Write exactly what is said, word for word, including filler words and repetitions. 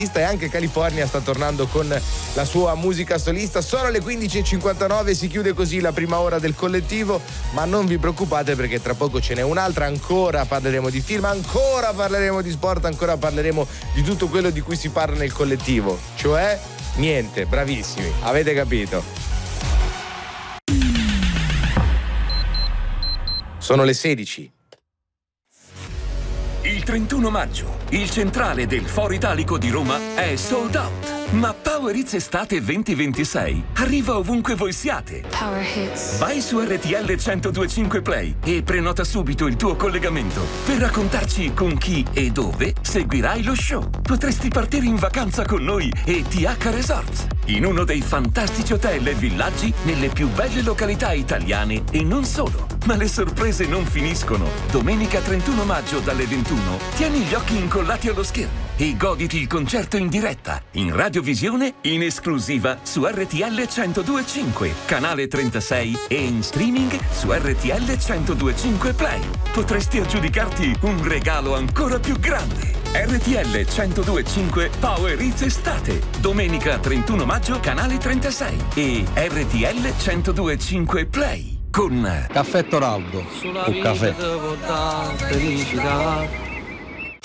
E anche California sta tornando con la sua musica solista. Sono le quindici e cinquantanove, si chiude così la prima ora del collettivo, ma non vi preoccupate perché tra poco ce n'è un'altra, ancora parleremo di film, ancora parleremo di sport, ancora parleremo di tutto quello di cui si parla nel collettivo, cioè niente, bravissimi, avete capito. Sono le sedici. Il trentuno maggio, il centrale del Foro Italico di Roma è sold out. Ma Power Hits Estate venti ventisei arriva ovunque voi siate. Power Hits. Vai su R T L centodue e cinque Play e prenota subito il tuo collegamento per raccontarci con chi e dove seguirai lo show. Potresti partire in vacanza con noi e T H Resorts, in uno dei fantastici hotel e villaggi nelle più belle località italiane e non solo. Ma le sorprese non finiscono. Domenica trentuno maggio dalle ventuno tieni gli occhi incollati allo schermo e goditi il concerto in diretta, in radiovisione, in esclusiva su R T L centodue e cinque, canale trentasei e in streaming su R T L centodue e cinque Play. Potresti aggiudicarti un regalo ancora più grande. R T L centodue e cinque Power Hits Estate, domenica trentuno maggio, canale trentasei e R T L centodue e cinque Play con Caffè Toraldo. Sulla Un vita caffè. devo dare felicità.